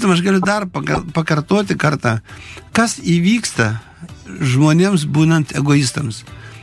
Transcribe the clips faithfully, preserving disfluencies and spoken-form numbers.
tarytum aš galiu dar pakartoti kartą, kas įvyksta žmonėms būnant egoistams.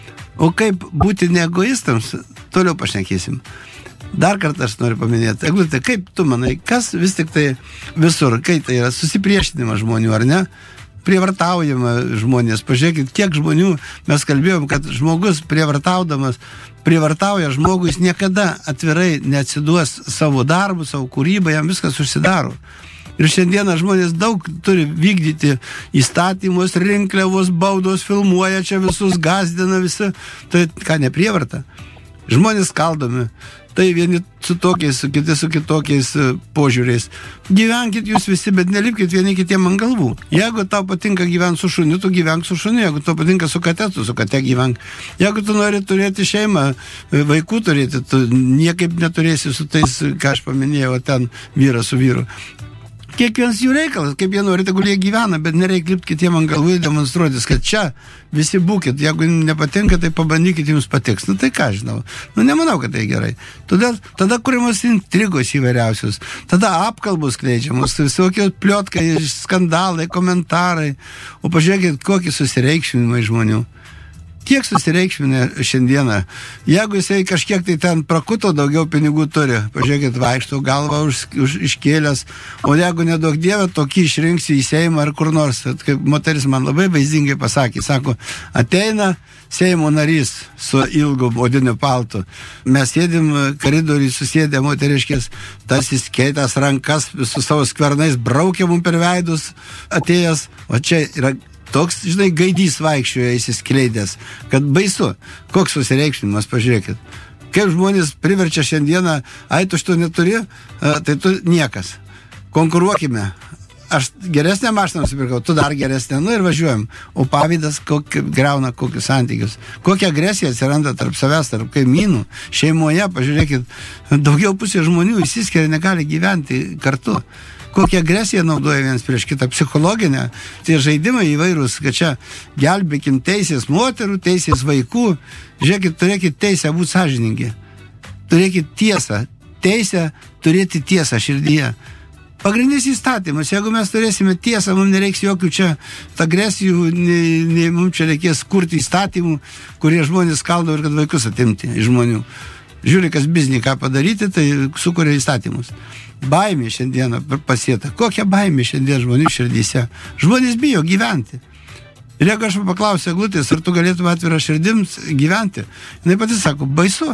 O kaip būti ne egoistams, toliau pašnekėsim. Dar kartą aš noriu paminėti. Eglutė, kaip tu manai, kas vis tik tai visur, kai tai yra susipriešinimas žmonių, ar ne? Prievartaujama žmonės. Pažiūrėkit, kiek žmonių mes kalbėjom, kad žmogus prievartaudamas, prievartauja žmogų, jis niekada atvirai neatsiduos savo darbų, savo kūrybą, jam viskas užsidaro. Ir šiandieną žmonės daug turi vykdyti įstatymus, rinkliavos, baudos, filmuoja čia visus, gazdina visi. Tai ką, ne prievarta? Žmonės skaldomi. Tai vieni su tokiais, kiti su kitokiais požiūriais. Gyvenkit jūs visi, bet nelipkit vieni kitiem ant galvų. Jeigu tau patinka gyventi su šuniu, tu gyvenk su šuniu. Jeigu tau patinka su kate, tu su kate gyvenk. Jeigu tu nori turėti šeimą, vaikų turėti, tu niekaip neturėsi su tais, ką aš paminėjau, ten vyras su vyru. Kiekvienas jų reikalas, kaip jie nori, tegul jie gyvena, bet nereikia lipti kitiem ant galvų ir demonstruotis, kad čia visi būkit, jeigu nepatinka, tai pabandykit, jums patiks. Nu tai ką žinau, nu nemanau, kad tai gerai. Todėl, tada kuriamos intrigos įvairiausios, tada apkalbos skleidžiamos, visokie pliotkai, skandalai, komentarai, o pažiūrėkit, kokį susireikšminimą žmonių. Kiek susireikšminė šiandieną. Jeigu jisai kažkiek tai ten prakuto daugiau pinigų turi, pažiūrėkit, vaikšto galvą už, už iškėlęs, o jeigu nedaug dievę, tokį išrinksi į Seimą ar kur nors. Kaip moteris man labai vaizdingai pasakė, sako, ateina Seimo narys su ilgu odiniu paltu. Mes sėdim koridoriui, susėdė moteriškės, tas įskeitas rankas su savo skvernais, braukė mum per veidus atėjęs, o čia yra toks, žinai, gaidys vaikščioja įsiskleidęs, kad baisu. Koks susireikšminimas, pažiūrėkit. Kaip žmonės priverčia šiandieną, ai, tu šito neturi, tai tu niekas. Konkuruokime. Aš geresnę mašiną nusipirkau, tu dar geresnę, nu ir važiuojam. O pavydas kokį, greuna kokius santykius. Kokia agresija atsiranda tarp savęs, tarp kaimynų, šeimoje, pažiūrėkit, daugiau pusė žmonių įsiskiria, negali gyventi kartu. Kokią agresiją naudoja vienas prieš kitą, psichologinę, tie žaidimai įvairūs, kad čia gelbėkim teisės moterų, teisės vaikų. Žiūrėkit, turėkit teisę būti sąžiningi. Turėkit tiesą. Teisę turėti tiesą širdyje. Pagrindinis įstatymas, jeigu mes turėsime tiesą, mums nereiks jokių čia agresijų, nei, nei mums čia reikės kurti įstatymų, kurie žmonės skaldo ir kad vaikus atimti iš žmonių. Žiūri, kas biznį ką padaryti, tai sukuria įstatymus. Baimė šiandieną pasieta. Kokia baimė šiandien žmonių širdyse? Žmonės bijo gyventi. Ir jeigu aš paklausiu Eglutės, ar tu galėtum atvira širdims gyventi, jinai pati sako, baisu.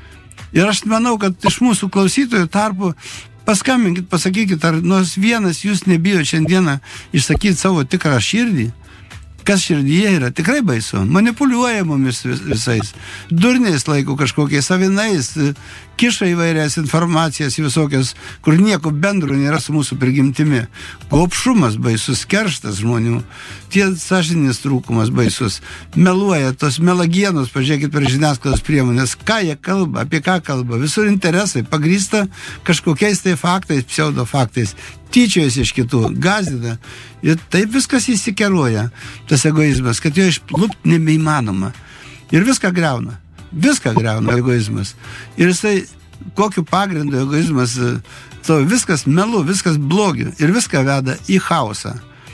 Ir aš manau, kad iš mūsų klausytojų tarpų paskambinkit, pasakykit, ar nors vienas jūs nebijo šiandieną išsakyti savo tikrą širdį. Kas širdyje yra, tikrai baisu. Manipuliuoja mumis vis, visais. Durniais laiko kažkokiais savinais, kiša įvairias informacijas visokias, kur nieko bendro nėra su mūsų prigimtimi. Gobšumas baisus, kerštas žmonių. Tie sąžinės trūkumas baisus. Meluoja, tos melagienos, pažiūrėkit per žiniasklaidos priemonės, ką jie kalba, apie ką kalba. Visur interesai pagrįsta kažkokiais tai faktais, pseudo faktais. Tyčiojasi iš kitų, gazdina. Ir taip viskas įsikeruoja, tas egoizmas, kad jo išplupti nebeįmanoma. Ir viską greuna. Viską greuna egoizmas. Ir jisai, kokiu pagrindu egoizmas, to viskas melu, viskas blogiu. Ir viską veda į chaosą.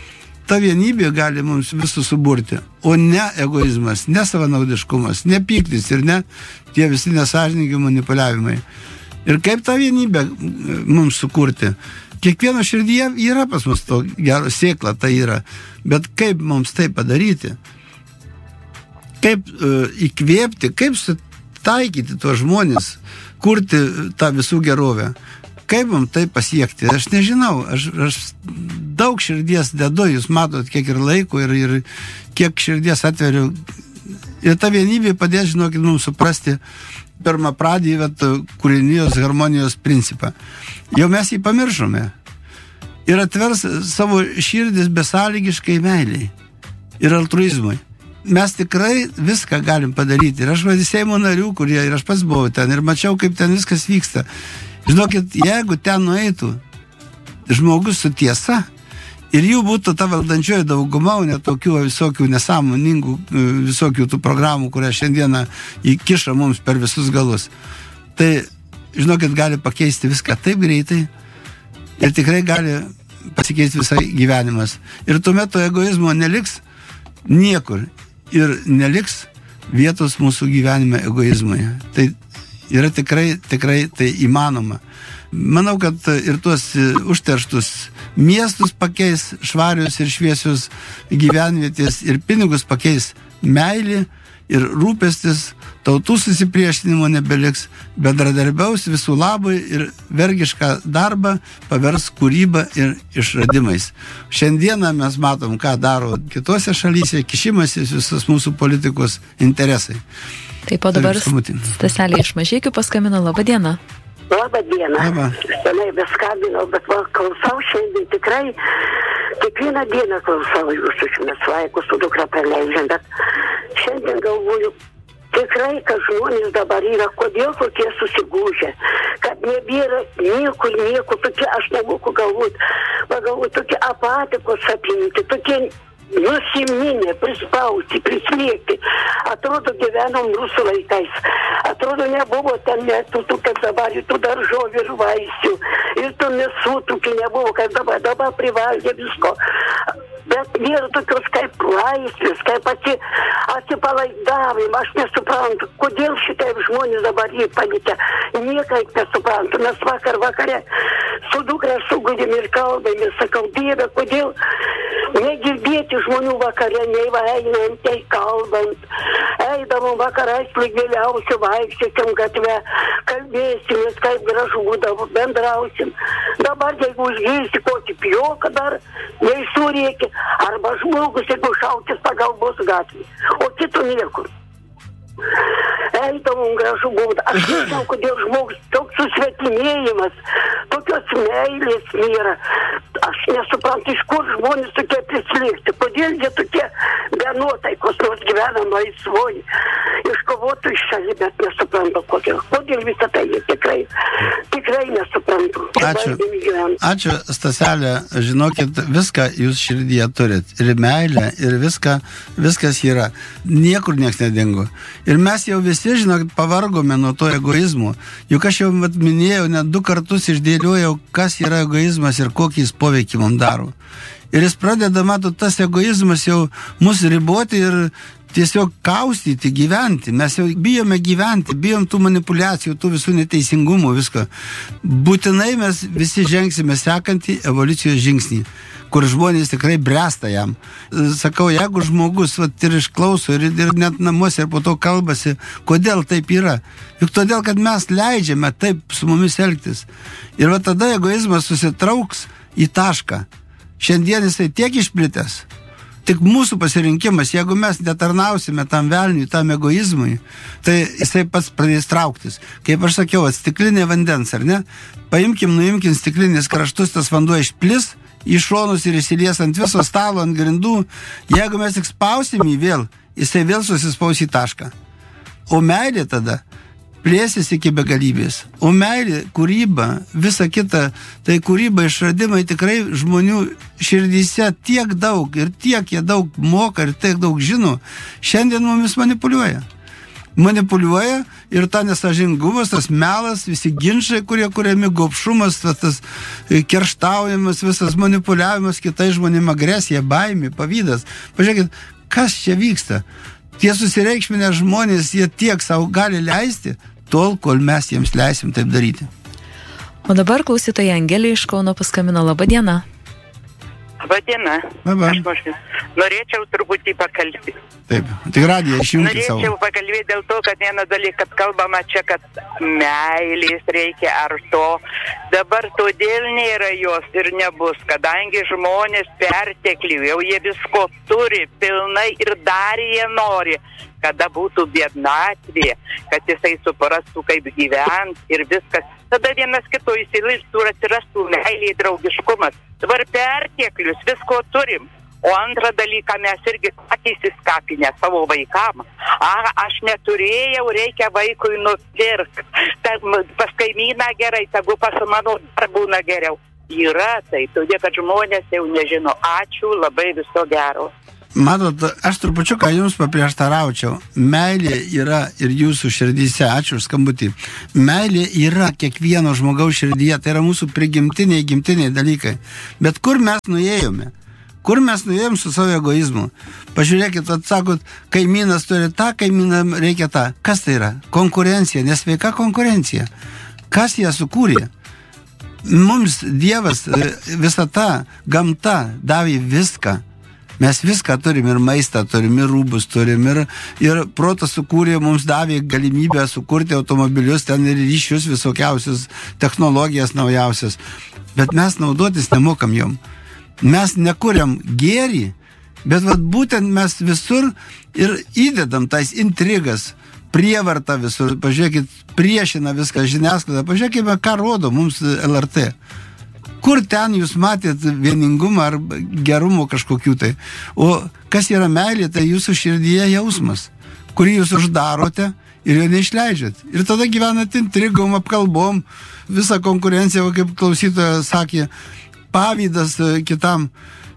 Ta vienybė gali mums visus suburti, o ne egoizmas, ne savanaudiškumas, ne pyktis ir ne tie visi nesąžiningi manipuliavimai. Ir kaip tą vienybę mums sukurti? Kiekvieno širdyje yra pas mus to gero sėkla, tai yra. Bet kaip mums tai padaryti? Kaip uh, įkvėpti, kaip sutaikyti tuos žmonės, kurti tą visų gerovę? Kaip mums tai pasiekti? Aš nežinau. Aš, aš daug širdies dedu, jūs matot, kiek ir laiko, ir, ir kiek širdies atveriu. Ir ta vienybė padės, žinokit, mums suprasti pirmą pradį, vat, kūrinijos harmonijos principą. Jau mes jį pamiršome. Ir atvers savo širdis besąlygiškai meiliai ir altruizmui. Mes tikrai viską galim padaryti. Ir aš vadį Seimo narių, kurie, ir aš pats buvau ten, ir mačiau, kaip ten viskas vyksta. Žinokit, jeigu ten nueitų žmogus su tiesa, ir jų būtų ta valdančioji dauguma, o ne tokių visokių nesąmoningų, visokių tų programų, kurią šiandieną įkiša mums per visus galus. Tai, žinokit, gali pakeisti viską taip greitai ir tikrai gali pasikeis visai gyvenimas. Ir tuomet to egoizmo neliks niekur. Ir neliks vietos mūsų gyvenime egoizmui. Tai yra tikrai, tikrai tai įmanoma. Manau, kad ir tuos užterštus miestus pakeis švarius ir šviesius gyvenvietės ir pinigus pakeis meilė ir rūpestis, tautų susipriešinimo nebeliks, bendradarbiaus visų labui ir vergišką darbą pavers kūrybą ir išradimais. Šiandieną mes matom, ką daro kitose šalyse, kišimasis visos mūsų politikos interesai. Taip, o dabar Staselė iš Mažeikių paskambino. Labą dieną. Labą dieną. Labą. Senai beskambinau, bet va, klausau šiandien tikrai, kiekvieną dieną klausau jūsų šiandien svaikus su dukra praleidžiant, bet šiandien galvoju, tikrai, kad žmonės dabar yra, kodėl tokie susigūžę, kad nebėra niekur, niekur, tokie, aš nemoku galvoti, pagalvoti, tokie apatikos apimti, tokie nusiminę, prispausti, prislėgti. Atrodo, gyvenom mūsų laikais. Atrodo, nebuvo ten metų, tų, kaip dabar, tų daržovių ir vaisių. Ir tų mėsų, tų, kai nebuvo, kaip dabar, dabar privalgė visko. Bet nėra tokios kaip laisvės, kaip atsi, atsipalaidavim. Aš nesuprantu, kodėl šitaip žmonės dabar jį palikę. Niekaip nesuprantu. Mes vakar vakare su dukra sugudėm ir kalbėm ir sakau, Dieve, kodėl negirdėti žmonių vakare, nei va einant, nei kalbant. Eidavom vakarais lyg vėliausiu, vaikščiokim gatvę, kalbėsimės, kaip gražu būdavo, bendrausim. Dabar, jeigu užgirsi kokį pjoką dar, nei surėki, arba žmogus, jeigu šaukis pagalbos gatvį, o kitų niekur. Eidavom gražu būdą. Aš nežinau, kodėl žmogus toks susvetimėjimas, tokios meilės nėra. Aš nesuprantu, iš kur žmonės tokie prislėgti. Kodėl jie tokie be nuotaikos, nors gyvenam laisvoj. Iškovotų iš šalį, bet nesuprantu, kodėl. Kodėl visą tai jie tikrai, tikrai nesuprantu. Ačiū. Ačiū, Staselė. Žinokit, viską jūs širdyje turit. Ir meilę, ir viską, viskas yra. Niekur nieks nedingo. Ir mes jau visi, žinokit, pavargome nuo to egoizmo. Juk aš jau vat, minėjau, net du kartus išdėliojau, kas yra egoizmas ir kokį jis poveikį mums daro. Ir jis pradeda, matot, tas egoizmas jau mus riboti ir tiesiog kaustyti, gyventi. Mes jau bijome gyventi, bijom tų manipulacijų, tų visų neteisingumų, visko. Būtinai mes visi žengsime sekantį evoliucijos žingsnį, kur žmonės tikrai bręsta jam. Sakau, jeigu žmogus vat, ir išklauso, ir, ir net namuose, ir po to kalbasi, kodėl taip yra? Juk todėl, kad mes leidžiame taip su mumis elgtis. Ir va tada egoizmas susitrauks į tašką. Šiandien jisai tiek išplitęs. Tik mūsų pasirinkimas, jeigu mes netarnausime tam velniui, tam egoizmui, tai jisai pats pradės trauktis. Kaip aš sakiau, stiklinė vandens, ar ne? Paimkim, nuimkim stiklinės kraštus, tas vanduo išplis, į šonus ir įsilies ant viso stalo, ant grindų. Jeigu mes tik spausim jį vėl, jisai vėl susispaus į tašką. O meilė tada plėsis iki begalybės. O meilė, kūryba, visa kita, tai kūryba, išradimai tikrai žmonių širdyse tiek daug ir tiek jie daug moka ir tiek daug žino, šiandien mumis manipuliuoja. Manipuliuoja ir ta nesažingumas, tas melas, visi ginčai, kurie kuriami, gobšumas, tas, tas kerštaujamas, visas manipuliavimas kitais žmonėm, agresija, baimė, pavydas. Pažiūrėkit, kas čia vyksta? Tie susireikšminę žmonės, jie tiek savo gali leisti, tol, kol mes jiems leisim taip daryti. O dabar klausytoja Angelė iš Kauno paskambino. Labą dieną. Labą dieną. Labą. Aš norėčiau truputį pakalbėti. Taip, tik radiją išjungti savo. Norėčiau pakalbėti dėl to, kad vieną dalyką, kad kalbama čia, kad meilės reikia ar to. Dabar todėl nėra jos ir nebus, kadangi žmonės perteklių, jau jie visko turi pilnai ir dar jie nori, kada būtų vienatvė, kad jisai suprastų, kaip gyventi ir viskas. Tada vienas kito įsileistų ir atsirastų meilė, draugiškumas. Dabar perteklius, visko turim. O antrą dalyką mes irgi patys įskapinę savo vaikam. A, aš neturėjau, reikia vaikui nupirk. Pas kaimyną gerai, tegu pas mano dar būna geriau. Yra tai, todėl kad žmonės jau nežino. Ačiū, labai viso gero. Matot, aš trupučiuką jums paprieštaraučiau. Meilė yra ir jūsų širdyse. Ačiū už skambutį. Meilė yra kiekvieno žmogaus širdyje. Tai yra mūsų prigimtiniai, gimtiniai dalykai. Bet kur mes nuėjome? Kur mes nuėjom su savo egoizmu? Pažiūrėkit, atsakot, kaimynas turi tą, kaimynam reikia tą. Kas tai yra? Konkurencija, nesveika konkurencija. Kas ją sukūrė? Mums Dievas, visata, gamta davė viską. Mes viską turim, ir maistą turim, ir rūbus turim, ir, ir protas sukūrė, mums davė galimybę sukurti automobilius, ten ir ryšius visokiausius, technologijas naujausias. Bet mes naudotis nemokam jom. Mes nekuriam gėrį, bet vat būtent mes visur ir įdedam tais intrigas, prievartą visur. Pažiūrėkit, priešina viską žiniasklaida. Pažiūrėkime, ką rodo mums L R T. Kur ten jūs matėt vieningumą ar gerumo kažkokių tai? O kas yra meilė, tai jūsų širdyje jausmas, kurį jūs uždarote ir jo neišleidžiat. Ir tada gyvenat intrigom, apkalbom, visą konkurenciją, kaip klausytoja sakė, pavydas kitam.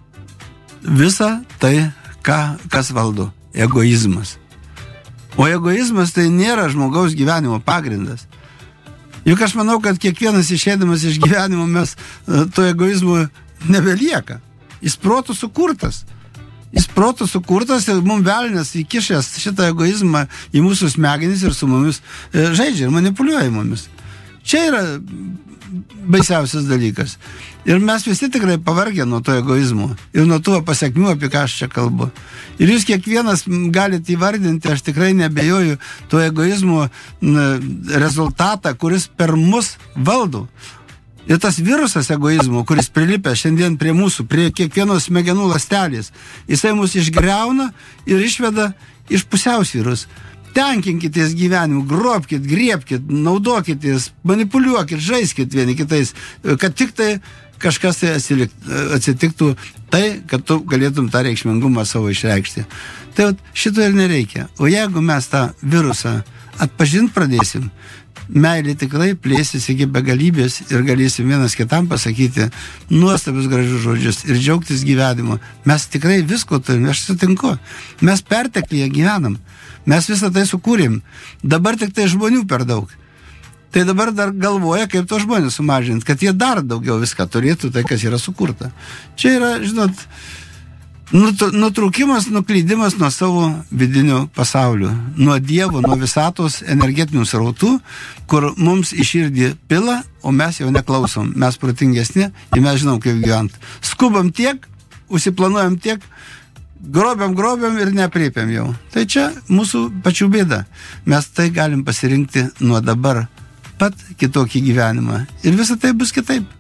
Visa tai, ką, kas valdo? Egoizmas. O egoizmas tai nėra žmogaus gyvenimo pagrindas. Juk aš manau, kad kiekvienas išėdamas iš gyvenimo mes to egoizmo nebelieka. Jis protų sukurtas. Jis protų sukurtas ir mums velnias įkišęs šitą egoizmą į mūsų smegenis ir su mumis žaidžia ir manipuliuoja mumis. Čia yra baisiausias dalykas. Ir mes visi tikrai pavargę nuo to egoizmo ir nuo tų pasiekmių, apie ką aš čia kalbu. Ir jūs kiekvienas galite įvardinti, aš tikrai nebejoju, to egoizmo rezultatą, kuris per mus valdo. Ir tas virusas egoizmo, kuris prilipė šiandien prie mūsų, prie kiekvienos smegenų ląstelės, jisai mus išgriauna ir išveda iš pusiausvyros. Tenkinkitės gyvenimu, grobkit, griebkit, naudokitės, manipuliuokit, žaiskit vieni kitais, kad tik tai kažkas tai atsitiktų tai, kad tu galėtum tą reikšmingumą savo išreikšti. Tai šito ir nereikia. O jeigu mes tą virusą atpažint pradėsim, meilė tikrai plėsis iki begalybės ir galėsim vienas kitam pasakyti nuostabius gražius žodžius ir džiaugtis gyvenimu. Mes tikrai visko turim, aš sutinku. Mes perteklyje gyvenam. Mes visą tai sukūrėm. Dabar tik tai žmonių per daug. Tai dabar dar galvoja, kaip to žmonės sumažinti, kad jie dar daugiau viską turėtų, tai kas yra sukurta. Čia yra, žinot, nutrūkimas, nuklydimas nuo savo vidinio pasaulio, nuo Dievo, nuo visatos energetinių srautų, kur mums į širdį pila, o mes jau neklausom. Mes protingesni ir mes žinom, kaip gyventi. Skubam tiek, užsiplanuojam tiek, grobiam, grobiam ir nepriepiam jau. Tai čia mūsų pačių bėda. Mes tai galim pasirinkti nuo dabar pat kitokį gyvenimą. Ir visą tai bus kitaip.